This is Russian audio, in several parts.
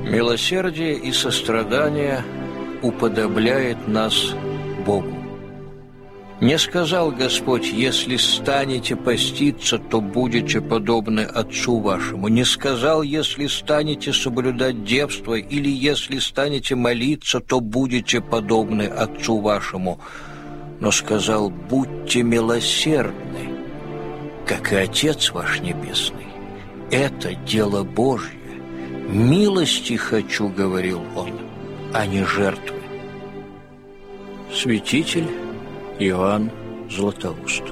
Милосердие и сострадание уподобляет нас Богу. Не сказал Господь: если станете поститься, то будете подобны Отцу вашему. Не сказал: если станете соблюдать девство, или если станете молиться, то будете подобны Отцу вашему. Но сказал: будьте милосердны, как и Отец ваш Небесный. Это дело Божье. Милости хочу, говорил Он, а не жертвы. Святитель Иоанн Златоуст.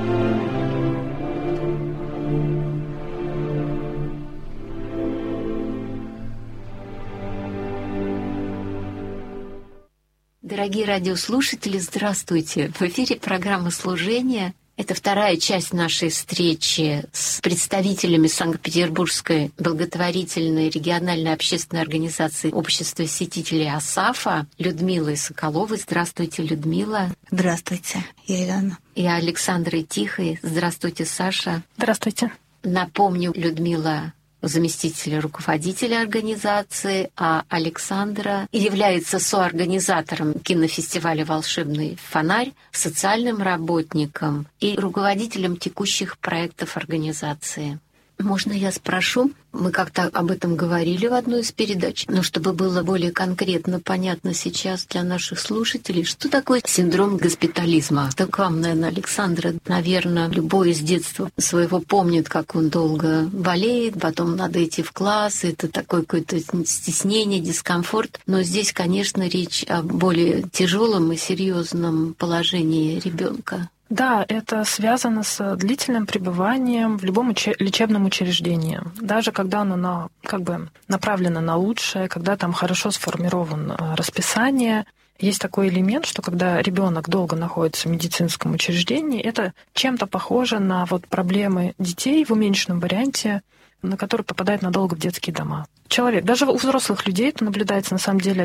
Дорогие радиослушатели, здравствуйте! В эфире программа «Служение». Это вторая часть нашей встречи с представителями Санкт-Петербургской благотворительной региональной общественной организации Общества святителей Асафа Людмилой Соколовой. Здравствуйте, Людмила. Здравствуйте, Елена. И Александрой Тихой. Здравствуйте, Саша. Здравствуйте. Напомню, Людмила заместитель руководителя организации, а Александра является соорганизатором кинофестиваля «Волшебный фонарь», социальным работником и руководителем текущих проектов организации. Можно я спрошу? Мы как-то об этом говорили в одной из передач, но чтобы было более конкретно понятно сейчас для наших слушателей, что такое синдром госпитализма? Так вам, наверное, Александра, наверное, любой из детства своего помнит, как он долго болеет, потом надо идти в класс, это такое какое-то стеснение, дискомфорт. Но здесь, конечно, речь о более тяжелом и серьезном положении ребенка. Да, это связано с длительным пребыванием в любом лечебном учреждении. Даже когда оно направлено на лучшее, когда там хорошо сформировано расписание, есть такой элемент, что когда ребенок долго находится в медицинском учреждении, это чем-то похоже на проблемы детей в уменьшенном варианте, на которые попадают надолго в детские дома. Человек, даже у взрослых людей это наблюдается, на самом деле,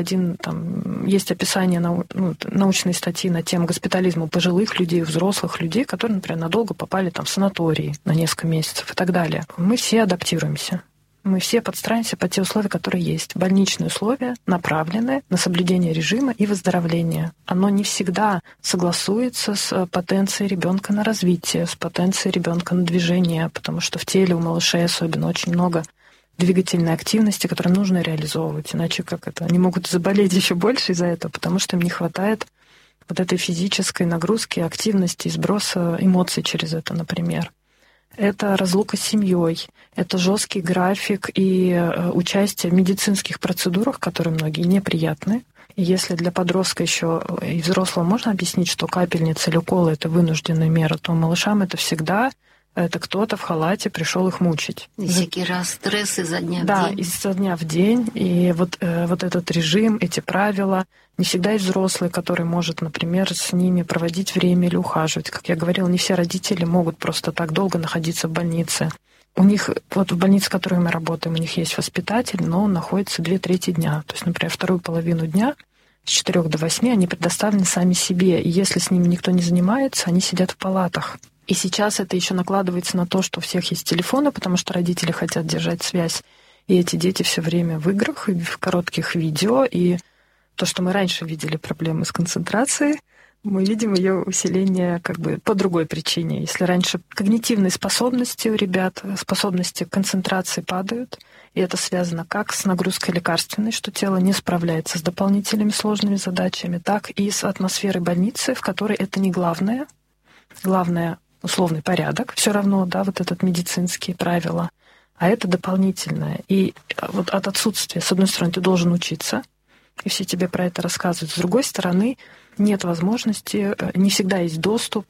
есть описание научной статьи на тему госпитализма у пожилых людей, у взрослых людей, которые, например, надолго попали в санатории на несколько месяцев и так далее. Мы все адаптируемся. Мы все подстраиваемся под те условия, которые есть. Больничные условия направлены на соблюдение режима и выздоровление. Оно не всегда согласуется с потенцией ребенка на развитие, с потенцией ребенка на движение, потому что в теле у малышей особенно очень много двигательной активности, которую нужно реализовывать. Иначе они могут заболеть еще больше из-за этого, потому что им не хватает этой физической нагрузки, активности, сброса эмоций через это, например. Это разлука с семьей, это жесткий график и участие в медицинских процедурах, которые многие неприятны. И если для подростка еще и взрослого можно объяснить, что капельница или уколы — это вынужденная мера, то малышам это всегда кто-то в халате пришел их мучить. И всякий раз стресс изо дня в день. Да, изо дня в день. И этот режим, эти правила. Не всегда есть взрослый, который может, например, с ними проводить время или ухаживать. Как я говорила, не все родители могут просто так долго находиться в больнице. У них, в больнице, в которой мы работаем, у них есть воспитатель, но он находится 2/3 дня. То есть, например, вторую половину дня с 4 до 8 они предоставлены сами себе. И если с ними никто не занимается, они сидят в палатах. И сейчас это еще накладывается на то, что у всех есть телефоны, потому что родители хотят держать связь. И эти дети все время в играх, и в коротких видео. И то, что мы раньше видели проблемы с концентрацией, мы видим ее усиление по другой причине. Если раньше когнитивные способности у ребят, способности к концентрации падают, и это связано как с нагрузкой лекарственной, что тело не справляется с дополнительными сложными задачами, так и с атмосферой больницы, в которой это не главное. Главное — условный порядок, все равно, этот медицинские правила, а это дополнительное. И от отсутствия, с одной стороны, ты должен учиться, и все тебе про это рассказывают. С другой стороны, нет возможности, не всегда есть доступ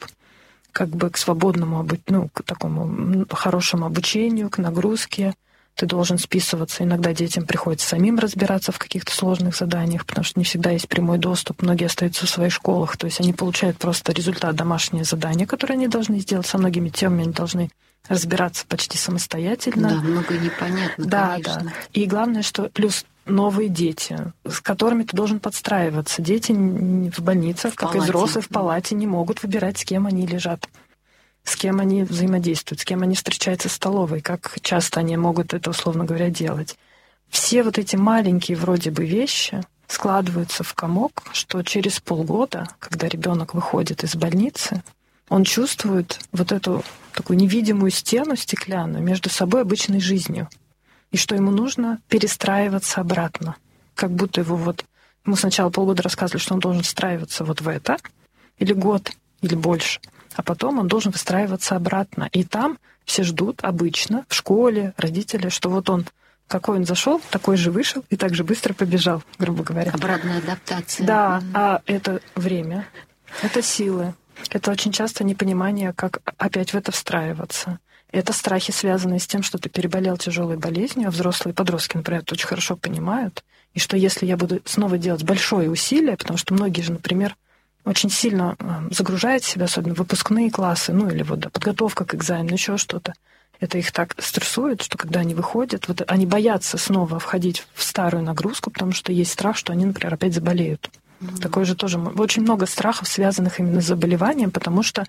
к свободному, к такому хорошему обучению, к нагрузке. Ты должен списываться. Иногда детям приходится самим разбираться в каких-то сложных заданиях, потому что не всегда есть прямой доступ. Многие остаются в своих школах. То есть они получают просто результат, домашнее задание, которое они должны сделать. Со многими темами они должны разбираться почти самостоятельно. Да, много непонятно, конечно. Да. И главное, что плюс новые дети, с которыми ты должен подстраиваться. Дети в больницах, как и взрослые, в палате не могут выбирать, с кем они лежат, с кем они взаимодействуют, с кем они встречаются в столовой, как часто они могут это, условно говоря, делать. все вот эти маленькие вроде бы вещи складываются в комок, что через полгода, когда ребенок выходит из больницы, он чувствует вот эту такую невидимую стену стеклянную между собой и обычной жизнью. И что ему нужно перестраиваться обратно. Как будто ему сначала полгода рассказывали, что он должен встраиваться вот в это, или год, или больше. А потом он должен выстраиваться обратно. И там все ждут обычно, в школе, родители, что вот он, какой он зашел, такой же вышел и так же быстро побежал, грубо говоря. Обратная адаптация. Да, а это время, это силы. Это очень часто непонимание, как опять в это встраиваться. Это страхи, связанные с тем, что ты переболел тяжелой болезнью, а взрослые подростки, например, это очень хорошо понимают. И что если я буду снова делать большое усилие, потому что многие же, например, очень сильно загружают себя, особенно выпускные классы, или подготовка к экзамену, еще что-то. Это их так стрессует, что когда они выходят, они боятся снова входить в старую нагрузку, потому что есть страх, что они, например, опять заболеют. Такое же тоже. Очень много страхов, связанных именно с заболеванием, потому что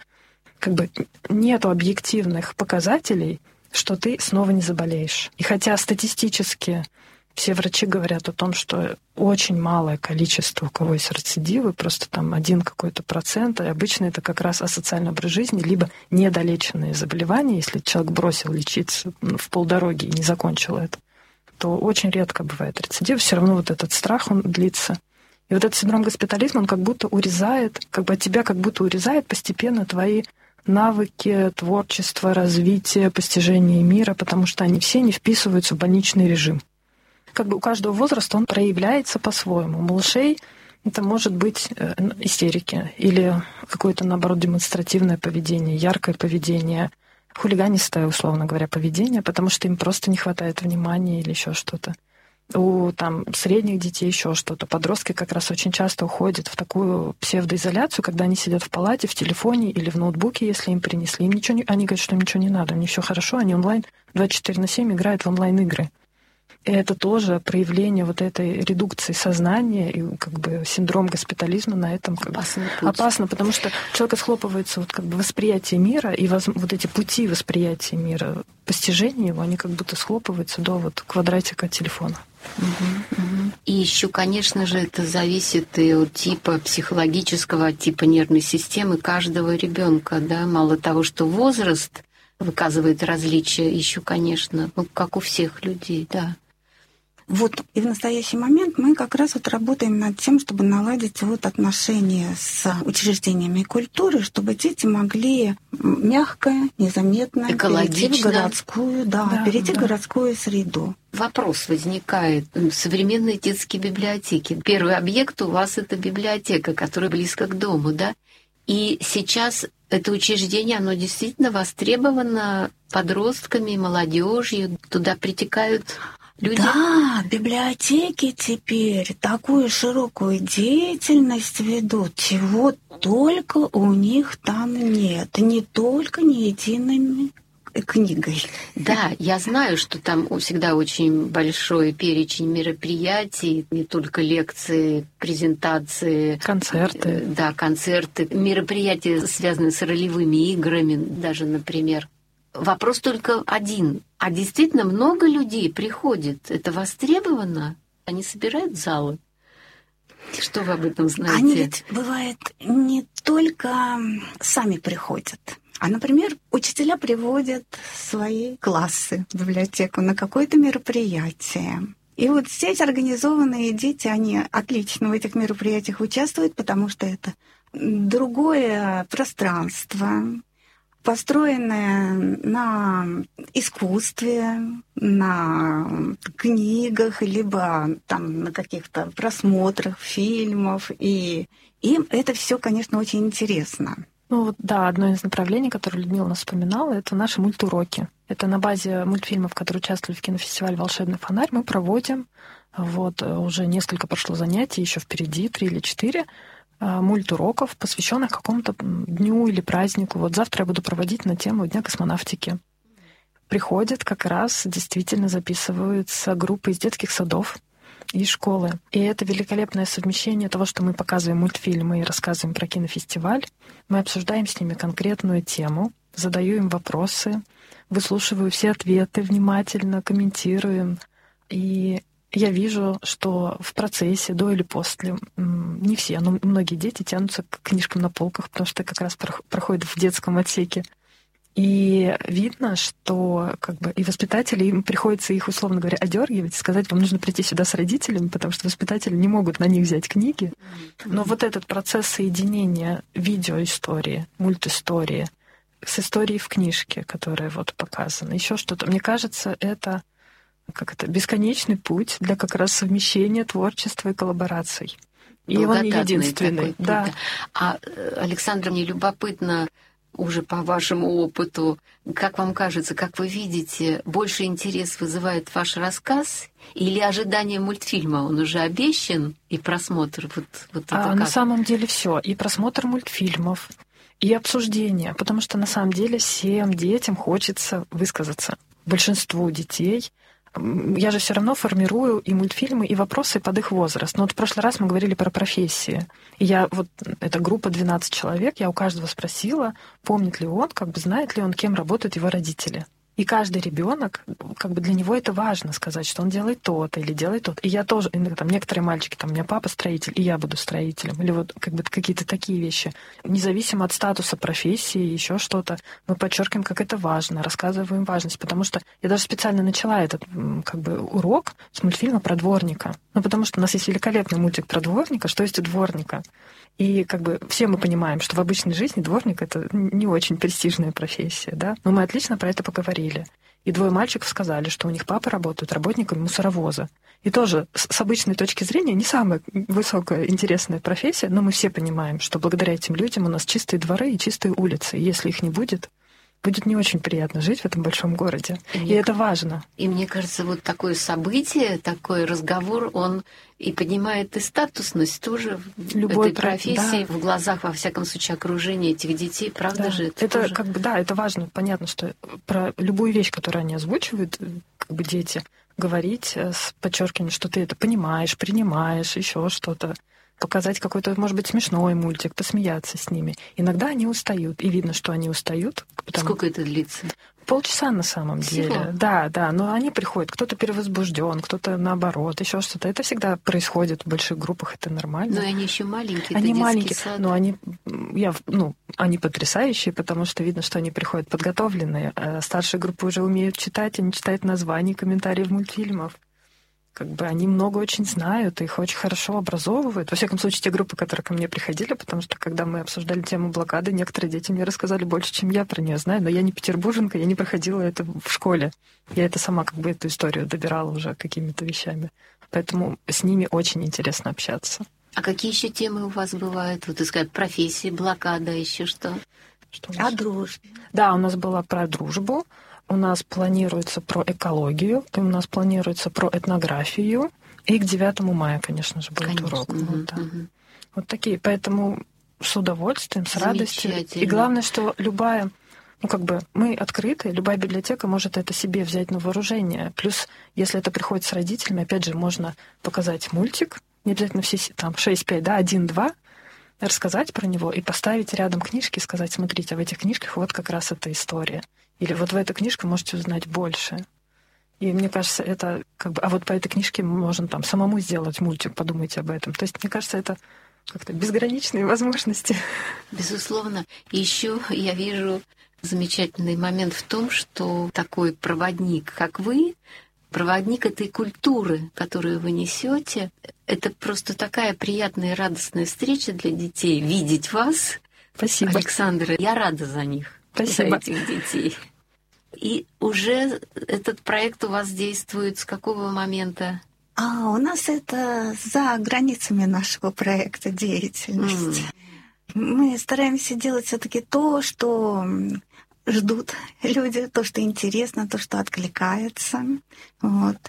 нету объективных показателей, что ты снова не заболеешь. И хотя статистически все врачи говорят о том, что очень малое количество, у кого есть рецидивы, просто там 1 какой-то процент, и обычно это как раз асоциальный образ жизни, либо недолеченные заболевания, если человек бросил лечиться в полдороги и не закончил это, то очень редко бывает рецидив, все равно этот страх, он длится. И этот синдром госпитализма, он как будто урезает, от тебя как будто урезает постепенно твои навыки, творчество, развитие, постижение мира, потому что они все не вписываются в больничный режим. У каждого возраста он проявляется по-своему. У малышей это может быть истерики или какое-то, наоборот, демонстративное поведение, яркое поведение, хулиганистое, условно говоря, поведение, потому что им просто не хватает внимания или еще что-то. У средних детей еще что-то. Подростки как раз очень часто уходят в такую псевдоизоляцию, когда они сидят в палате, в телефоне или в ноутбуке, если им принесли. Они говорят, что им ничего не надо, мне все хорошо, они онлайн 24/7 играют в онлайн-игры. И это тоже проявление этой редукции сознания и синдром госпитализма на этом опасно, потому что у человека схлопывается восприятие мира, и эти пути восприятия мира, постижения его, они как будто схлопываются до квадратика телефона. И еще, конечно же, это зависит и от типа психологического, от типа нервной системы каждого ребенка, да. Мало того, что возраст выказывает различия, еще, конечно, как у всех людей, да. И в настоящий момент мы как раз работаем над тем, чтобы наладить отношения с учреждениями культуры, чтобы дети могли мягко, незаметно перейти в городскую, перейти в городскую среду. Вопрос возникает. Современные детские библиотеки. Первый объект у вас — это библиотека, которая близко к дому, да? И сейчас это учреждение, оно действительно востребовано подростками, молодежью. Туда притекают люди. Да, библиотеки теперь такую широкую деятельность ведут, чего только у них там нет. Не только не единой книгой. Да, я знаю, что там всегда очень большой перечень мероприятий, не только лекции, презентации. Концерты. Да, концерты, мероприятия, связанные с ролевыми играми даже, например. Вопрос только один. А действительно много людей приходит? Это востребовано? Они собирают залы? Что вы об этом знаете? Они ведь, бывает, не только сами приходят, а, например, учителя приводят свои классы в библиотеку на какое-то мероприятие. И здесь организованные дети, они отлично в этих мероприятиях участвуют, потому что это другое пространство, построенное на искусстве, на книгах, либо на каких-то просмотрах фильмов. И им это все, конечно, очень интересно. Одно из направлений, которое Людмила нас вспоминала, это наши мультуроки. Это на базе мультфильмов, которые участвовали в кинофестивале «Волшебный фонарь». Мы проводим, уже несколько прошло занятий, еще впереди, 3 или 4, мультуроков, посвященных какому-то дню или празднику. Завтра я буду проводить на тему Дня космонавтики. Приходят как раз, действительно записываются группы из детских садов и школы. И это великолепное совмещение того, что мы показываем мультфильмы и рассказываем про кинофестиваль. Мы обсуждаем с ними конкретную тему, задаю им вопросы, выслушиваю все ответы внимательно, комментируем. И я вижу, что в процессе, до или после, не все, но многие дети тянутся к книжкам на полках, потому что как раз проходят в детском отсеке. И видно, что как бы и воспитатели, им приходится их, условно говоря, одергивать, сказать, вам нужно прийти сюда с родителями, потому что воспитатели не могут на них взять книги. Но вот этот процесс соединения видеоистории, мультистории с историей в книжке, которая вот показана, еще что-то, мне кажется, это бесконечный путь для как раз совмещения творчества и коллабораций. И он не единственный. Да. А, Александра, мне любопытно, уже по вашему опыту, как вам кажется, как вы видите, больше интерес вызывает ваш рассказ или ожидание мультфильма? Он уже обещан, и просмотр? Вот это как? На самом деле все. И просмотр мультфильмов, и обсуждение. Потому что на самом деле всем детям хочется высказаться. Большинству детей. Я же все равно формирую и мультфильмы, и вопросы под их возраст. Но вот в прошлый раз мы говорили про профессии. И эта группа 12 человек, я у каждого спросила, помнит ли он, знает ли он, кем работают его родители. И каждый ребенок, для него это важно сказать, что он делает то-то или делает то-то. И я тоже, некоторые мальчики, у меня папа строитель, и я буду строителем. Или какие-то такие вещи. Независимо от статуса профессии, еще что-то, мы подчеркиваем, как это важно, рассказываем важность. Потому что я даже специально начала этот урок с мультфильма про дворника. Потому что у нас есть великолепный мультик про дворника, что есть у дворника. И все мы понимаем, что в обычной жизни дворник — это не очень престижная профессия, да? Но мы отлично про это поговорили. И 2 мальчиков сказали, что у них папа работает работником мусоровоза. И тоже с обычной точки зрения не самая высокая интересная профессия, но мы все понимаем, что благодаря этим людям у нас чистые дворы и чистые улицы. И если их не будет не очень приятно жить в этом большом городе. И это важно. И мне кажется, вот такое событие, такой разговор, он и поднимает и статусность тоже любой этой профессии, да. В глазах, во всяком случае, окружения этих детей. Правда, да. же? Это тоже... это важно. Понятно, что про любую вещь, которую они озвучивают, дети, говорить с подчеркиванием, что ты это понимаешь, принимаешь, еще что-то. Показать какой-то, может быть, смешной мультик, посмеяться с ними. Иногда они устают, и видно, что они устают. Сколько это длится? Полчаса на самом деле. Да, но они приходят, кто-то перевозбужден, кто-то наоборот, еще что-то. Это всегда происходит в больших группах, это нормально. Но они еще маленькие. Они маленькие, сад. Но они потрясающие, потому что видно, что они приходят подготовленные. Старшие группы уже умеют читать, они читают названия, комментариев мультфильмов. Они много очень знают, их очень хорошо образовывают. Во всяком случае, те группы, которые ко мне приходили, потому что, когда мы обсуждали тему блокады, некоторые дети мне рассказали больше, чем я про нее знаю. Но я не петербурженка, я не проходила это в школе. Я это сама эту историю добирала уже какими-то вещами. Поэтому с ними очень интересно общаться. А какие еще темы у вас бывают? Вот, сказать, профессии, блокада, еще что? О дружбе. Да, у нас была про дружбу. У нас планируется про экологию, у нас планируется про этнографию, и к 9 мая, конечно же, будет урок. Вот такие. Поэтому с удовольствием, с радостью. И главное, что любая, мы открыты, любая библиотека может это себе взять на вооружение. Плюс, если это приходит с родителями, опять же, можно показать мультик, не обязательно все 6-5, 1-2, рассказать про него и поставить рядом книжки и сказать, смотрите, а в этих книжках вот как раз эта история. Или вот в этой книжке можете узнать больше. И мне кажется, это а вот по этой книжке можно самому сделать мультик, подумайте об этом. То есть, мне кажется, это безграничные возможности. Безусловно. И еще я вижу замечательный момент в том, что такой проводник, как вы, проводник этой культуры, которую вы несете, это просто такая приятная и радостная встреча для детей. Видеть вас, Спасибо. Александра, я рада за них. Спасибо. За этих детей. И уже этот проект у вас действует с какого момента? У нас это за границами нашего проекта деятельности. Мы стараемся делать все-таки то, что ждут люди, то, что интересно, то, что откликается. Вот.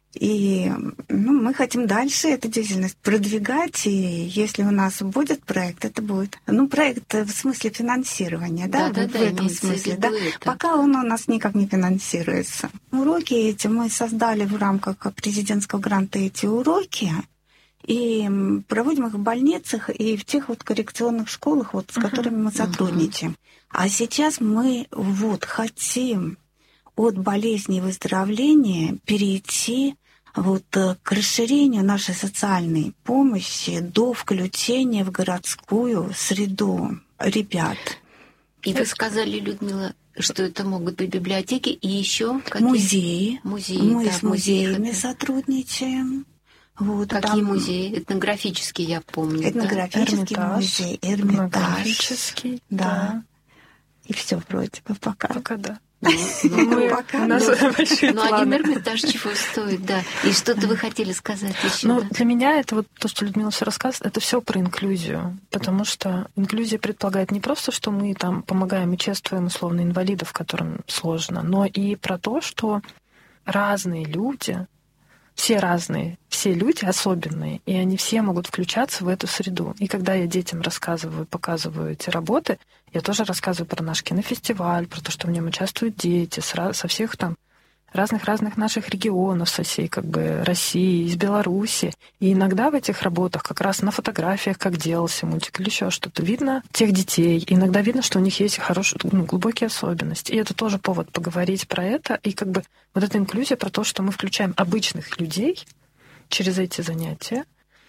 И мы хотим дальше эту деятельность продвигать, и если у нас будет проект, это будет. Проект в смысле финансирования, в этом смысле. Да. Пока он у нас никак не финансируется. Уроки эти мы создали в рамках президентского гранта, эти уроки, и проводим их в больницах и в тех коррекционных школах, с которыми мы сотрудничаем. А сейчас мы хотим от болезни и выздоровления перейти вот к расширению нашей социальной помощи до включения в городскую среду ребят. И вы сказали, Людмила, что это могут быть библиотеки и еще какие? Музеи. Музеи. Мы да, с музеями сотрудничаем. Вот, какие там музеи? Этнографический, я помню. Этнографический музей, Эрмитаж. Этнографический, да. И все вроде бы пока. Пока да. Ну, у нас большие но планы. один Эрмитаж чего стоит, да. И что-то вы хотели сказать еще? Ну, для меня это вот то, что Людмила все рассказывает, это все про инклюзию. Потому что инклюзия предполагает не просто, что мы там помогаем и чествуем условно инвалидов, которым сложно, но и про то, что разные люди, все разные, все люди особенные, и они все могут включаться в эту среду. И когда я детям рассказываю, показываю эти работы, я тоже рассказываю про наш кинофестиваль, про то, что в нем участвуют дети со всех там разных наших регионов, со всей как бы России, из Беларуси. И иногда в этих работах как раз на фотографиях, как делался мультик или еще что-то, видно тех детей. Иногда видно, что у них есть хорошие, глубокие особенности. И это тоже повод поговорить про это. И как бы вот эта инклюзия про то, что мы включаем обычных людей через эти занятия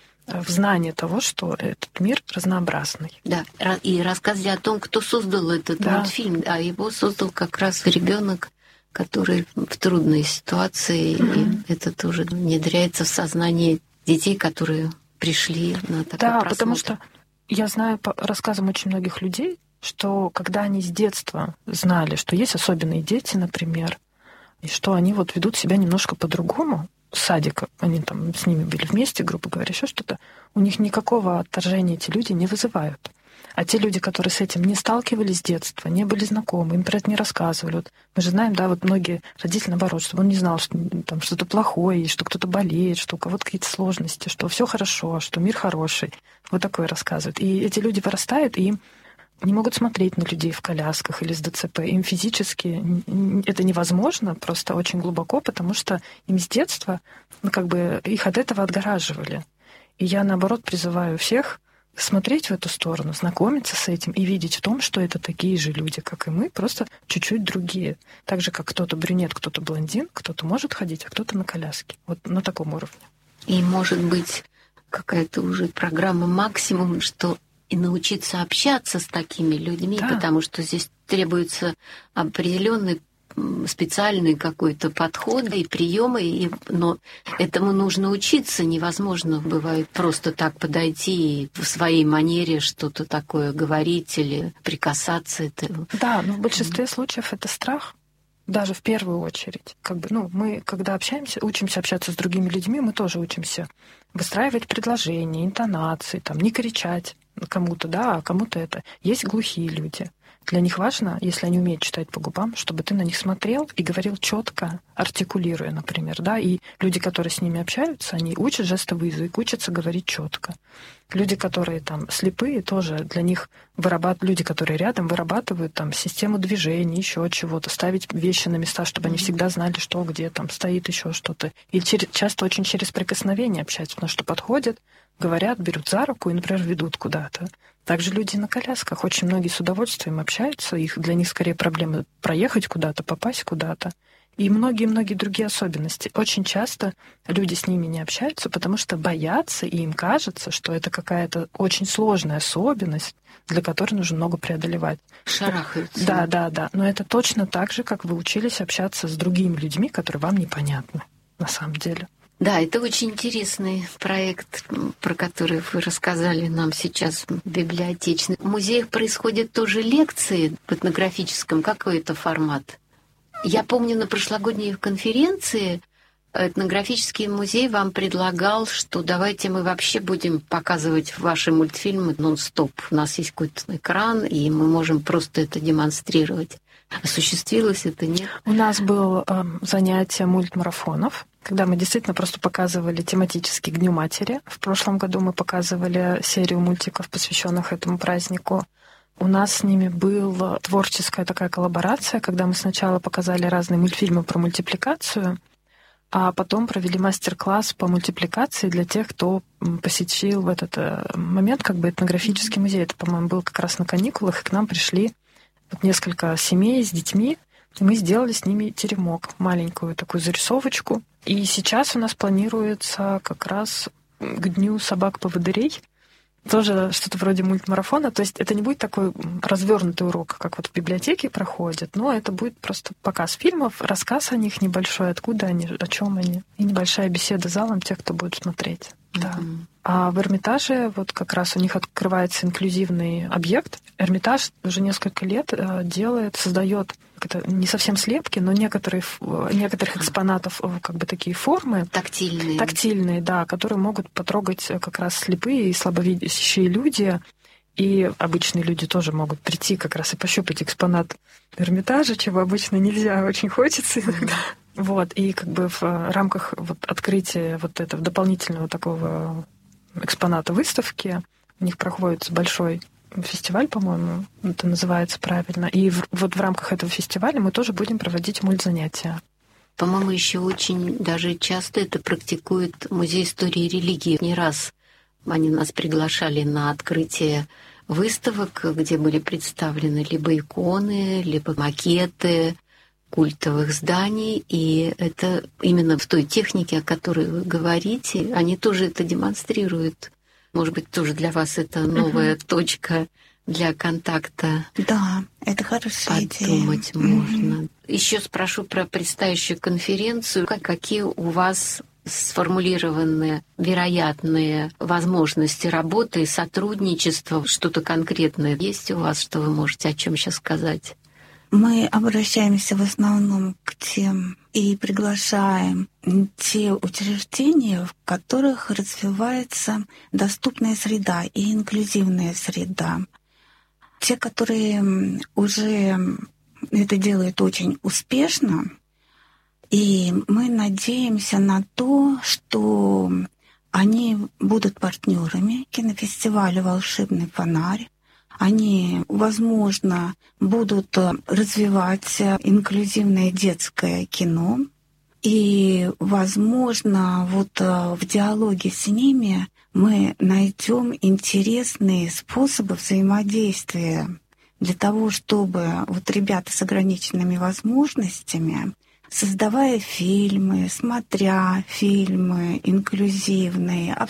в знание того, что этот мир разнообразный. Да, и рассказывали о том, кто создал этот мультфильм. А его создал как раз ребенок, который в трудной ситуации, и это тоже внедряется в сознание детей, которые пришли на такой просмотр. Да, потому что я знаю по рассказам очень многих людей, что когда они с детства знали, что есть особенные дети, например, и что они вот ведут себя немножко по-другому, с садика, они там с ними были вместе, грубо говоря, еще что-то, у них никакого отторжения эти люди не вызывают. А те люди, которые с этим не сталкивались с детства, не были знакомы, им про это не рассказывали. Вот мы же знаем, да, вот многие родители, наоборот, чтобы он не знал, что там что-то плохое, что кто-то болеет, что у кого-то какие-то сложности, что все хорошо, что мир хороший. Вот такое рассказывают. И эти люди вырастают, и им не могут смотреть на людей в колясках или с ДЦП. Им физически это невозможно, просто очень глубоко, потому что им с детства как бы их от этого отгораживали. И я, наоборот, призываю всех смотреть в эту сторону, знакомиться с этим и видеть в том, что это такие же люди, как и мы, просто чуть-чуть другие. Так же, как кто-то брюнет, кто-то блондин, кто-то может ходить, а кто-то на коляске. Вот на таком уровне. И, может быть, какая-то уже программа максимум, что и научиться общаться с такими людьми, да. Потому что здесь требуется определенный специальный какой-то подход и приемы, но этому нужно учиться. Невозможно бывает просто так подойти и в своей манере что-то такое говорить или прикасаться. Да, но в большинстве случаев это страх. Даже в первую очередь. Мы, когда учимся общаться с другими людьми, мы тоже учимся выстраивать предложения, интонации, не кричать кому-то, да, а кому-то это. Есть глухие люди. Для них важно, если они умеют читать по губам, чтобы ты на них смотрел и говорил четко, артикулируя, например, да. И люди, которые с ними общаются, они учат жестовый язык, учатся говорить четко. Люди, которые слепые, тоже для них люди, которые рядом, вырабатывают систему движений, еще чего-то, ставить вещи на места, чтобы они всегда знали, что где стоит еще что-то. И часто очень через прикосновение общаются, потому что подходят, говорят, берут за руку и, например, ведут куда-то. Также люди на колясках. Очень многие с удовольствием общаются. Для них скорее проблема проехать куда-то, попасть куда-то. И многие-многие другие особенности. Очень часто люди с ними не общаются, потому что боятся, и им кажется, что это какая-то очень сложная особенность, для которой нужно много преодолевать. Шарахаются. Да. Но это точно так же, как вы учились общаться с другими людьми, которые вам непонятны на самом деле. Да, это очень интересный проект, про который вы рассказали нам сейчас, библиотечный. В музеях происходят тоже лекции в этнографическом. Какой это формат? Я помню, на прошлогодней конференции этнографический музей вам предлагал, что давайте мы вообще будем показывать ваши мультфильмы нон-стоп. У нас есть какой-то экран, и мы можем просто это демонстрировать. Осуществилось это, нет? У нас было занятие мультмарафонов, когда мы действительно просто показывали тематически к Дню матери. В прошлом году мы показывали серию мультиков, посвященных этому празднику. У нас с ними была творческая такая коллаборация, когда мы сначала показали разные мультфильмы про мультипликацию, а потом провели мастер-класс по мультипликации для тех, кто посетил в этот момент этнографический музей. Это, по-моему, был как раз на каникулах, и к нам пришли несколько семей с детьми, Мы сделали с ними теремок, маленькую такую зарисовочку. И сейчас у нас планируется как раз к Дню собак-поводырей тоже что-то вроде мультмарафона. То есть это не будет такой развернутый урок, как вот в библиотеке проходит, но это будет просто показ фильмов, рассказ о них небольшой, откуда они, о чем они, и небольшая беседа с залом тех, кто будет смотреть. Да. А в Эрмитаже вот как раз у них открывается инклюзивный объект. Эрмитаж уже несколько лет создает это не совсем слепки, но некоторых экспонатов как бы такие формы. Тактильные, да, которые могут потрогать как раз слепые и слабовидящие люди. И обычные люди тоже могут прийти как раз и пощупать экспонат Эрмитажа, чего обычно нельзя, очень хочется иногда. Вот, и как бы в рамках вот открытия вот этого дополнительного такого экспоната выставки у них проходит большой фестиваль, по-моему, это называется правильно. И вот в рамках этого фестиваля мы тоже будем проводить мультзанятия. По-моему, еще очень даже часто это практикует Музей истории и религии. Не раз они нас приглашали на открытие выставок, где были представлены либо иконы, либо макеты культовых зданий, и это именно в той технике, о которой вы говорите, они тоже это демонстрируют. Может быть, тоже для вас это новая точка для контакта. Да, это хорошая идея. Подумать можно. Еще спрошу про предстоящую конференцию. Какие у вас сформулированы вероятные возможности работы и сотрудничества? Что-то конкретное есть у вас, что вы можете о чем сейчас сказать? Мы обращаемся в основном к тем и приглашаем те учреждения, в которых развивается доступная среда и инклюзивная среда. Те, которые уже это делают очень успешно, и мы надеемся на то, что они будут партнерами кинофестиваля «Волшебный фонарь». Они, возможно, будут развивать инклюзивное детское кино. И, возможно, вот в диалоге с ними мы найдем интересные способы взаимодействия для того, чтобы вот ребята с ограниченными возможностями, создавая фильмы, смотря фильмы инклюзивные,